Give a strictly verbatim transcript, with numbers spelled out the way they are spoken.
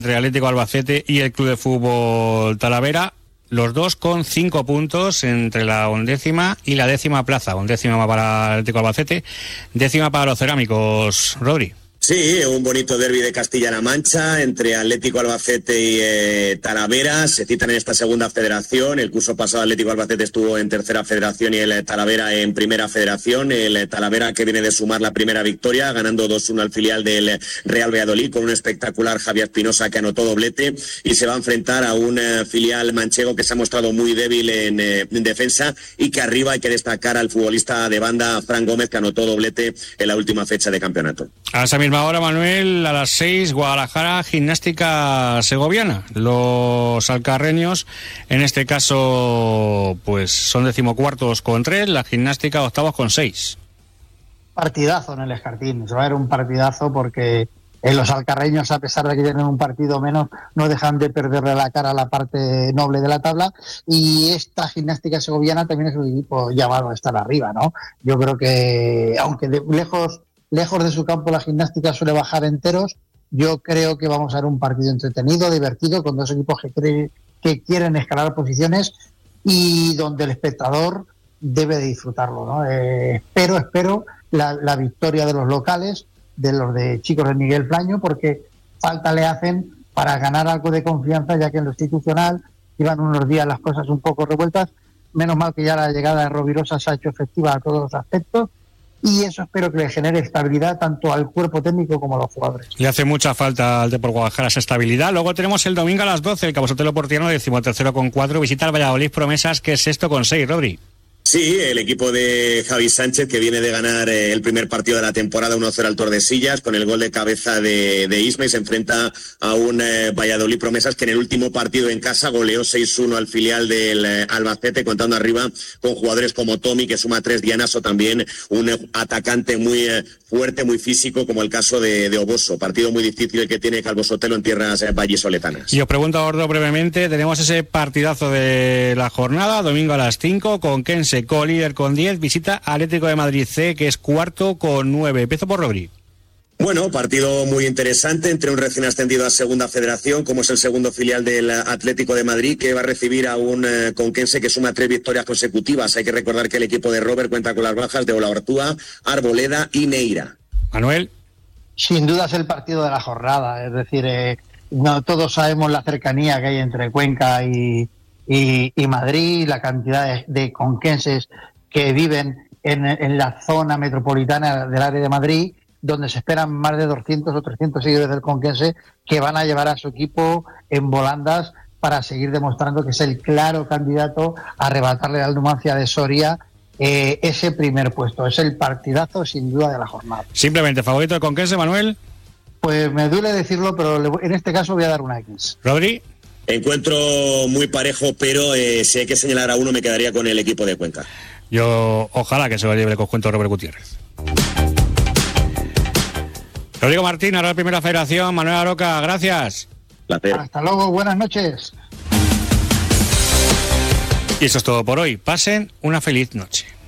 entre Atlético Albacete y el Club de Fútbol Talavera, los dos con cinco puntos entre la undécima y la décima plaza. Undécima para Atlético Albacete, décima para los cerámicos. Rodri. Sí, un bonito derbi de Castilla-La Mancha entre Atlético Albacete y eh, Talavera. Se citan en esta segunda federación. El curso pasado Atlético Albacete estuvo en tercera federación y el eh, Talavera en primera federación. El eh, Talavera que viene de sumar la primera victoria, ganando dos uno al filial del eh, Real Valladolid con un espectacular Javier Espinosa que anotó doblete, y se va a enfrentar a un eh, filial manchego que se ha mostrado muy débil en, eh, en defensa, y que arriba hay que destacar al futbolista de banda Fran Gómez, que anotó doblete en la última fecha de campeonato. A esa misma hora, Manuel, a las seis, Guadalajara, Gimnástica Segoviana. Los alcarreños, en este caso, pues son decimocuartos con tres, la Gimnástica octavos con seis. Partidazo en el Escartín, se va a ver un partidazo porque en los alcarreños, a pesar de que tienen un partido menos, no dejan de perderle la cara a la parte noble de la tabla, y esta Gimnástica Segoviana también es un equipo llamado a estar arriba, ¿no? Yo creo que, aunque de lejos... Lejos de su campo la Gimnástica suele bajar enteros, yo creo que vamos a ver un partido entretenido, divertido, con dos equipos que, creen, que quieren escalar posiciones y donde el espectador debe de disfrutarlo, ¿no? Eh, espero, espero la, la victoria de los locales, de los de chicos de Miguel Plaño, porque falta le hacen para ganar algo de confianza, ya que en lo institucional iban unos días las cosas un poco revueltas. Menos mal que ya la llegada de Rovirosa se ha hecho efectiva a todos los aspectos, y eso espero que le genere estabilidad tanto al cuerpo técnico como a los jugadores. Le hace mucha falta al Depor Guadalajara esa estabilidad. Luego tenemos el domingo a las doce, el Cabo Sotelo Portiano, decimotercero con cuatro, visita al Valladolid Promesas, que es sexto con seis, Rodri. Sí, el equipo de Javi Sánchez, que viene de ganar eh, el primer partido de la temporada uno cero al Tordesillas, con el gol de cabeza de, de Isma, y se enfrenta a un eh, Valladolid Promesas que en el último partido en casa goleó seis uno al filial del eh, Albacete, contando arriba con jugadores como Tommy, que suma tres dianas, o también un eh, atacante muy eh, fuerte, muy físico, como el caso de, de Oboso. Partido muy difícil el que tiene Calvo Sotelo en tierras eh, vallisoletanas. Y os pregunto, Gordo, brevemente, tenemos ese partidazo de la jornada, domingo a las cinco, con Kense, co-líder con diez, visita Atlético de Madrid C, que es cuarto con nueve. Empiezo por Rodri. Bueno, partido muy interesante entre un recién ascendido a Segunda Federación, como es el segundo filial del Atlético de Madrid, que va a recibir a un eh, conquense que suma tres victorias consecutivas. Hay que recordar que el equipo de Robert cuenta con las bajas de Olaortúa, Arboleda y Neira. Manuel. Sin duda es el partido de la jornada, es decir, eh, no todos sabemos la cercanía que hay entre Cuenca y... Y, y Madrid, la cantidad de, de conquenses que viven en, en la zona metropolitana del área de Madrid, donde se esperan más de doscientos o trescientos seguidores del conquense que van a llevar a su equipo en volandas para seguir demostrando que es el claro candidato a arrebatarle al Numancia de Soria eh, ese primer puesto. Es el partidazo sin duda de la jornada. Simplemente, ¿favorito del conquense, Manuel? Pues me duele decirlo, pero en este caso voy a dar una X. Rodri. Encuentro muy parejo, pero eh, si hay que señalar a uno, me quedaría con el equipo de Cuenca. Yo, ojalá que se lo lleve el conjunto Robert Gutiérrez. Rodrigo Martín, ahora la primera federación. Manuel Aroca, gracias. Placer. Hasta luego, buenas noches. Y eso es todo por hoy. Pasen una feliz noche.